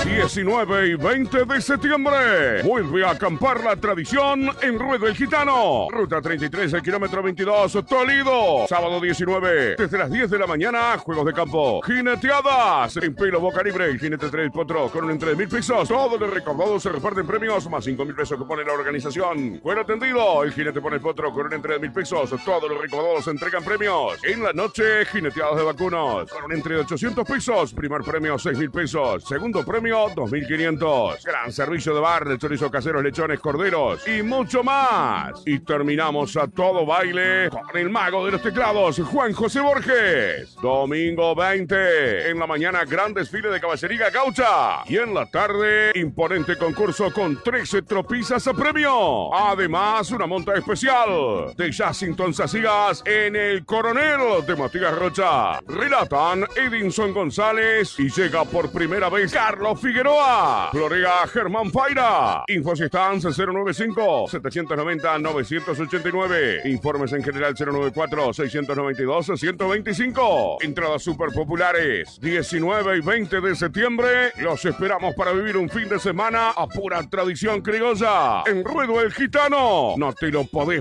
19 y 20 de septiembre. Vuelve a acampar la tradición en Ruedo el Gitano. Ruta 33, el kilómetro 22, Toledo. Sábado 19, desde las 10 de la mañana, juegos de campo. Jineteadas en pelo boca libre. El jinete 3 potro con un entre de 1.000 pesos. Todos los recaudados se reparten premios, más 5.000 pesos que pone la organización. Buen atendido. El jinete pone el potro con un entre de 1.000 pesos. Todos los recaudados se entregan premios. En la noche, jineteadas de vacunos con un entre de 800 pesos. Primer premio, 6.000 pesos. Segundo premio, 2.500. Gran servicio de bar de chorizo caseros, lechones, corderos y mucho más. Y terminamos a todo baile con el mago de los teclados, Juan José Borges. Domingo 20, en la mañana, gran desfile de caballería gaucha. Y en la tarde, imponente concurso con 13 tropizas a premio. Además, una monta especial de Jacinton Sacigas en el Coronel de Matías Rocha. Relatan Edinson González y llega por primera vez Carlos Figueroa. Florea Germán Faira. Infos y stands 095-790-989. Informes en general 094-692-125. Entradas super populares. 19 y 20 de septiembre. Los esperamos para vivir un fin de semana a pura tradición criolla. En Ruedo el Gitano. No te lo podés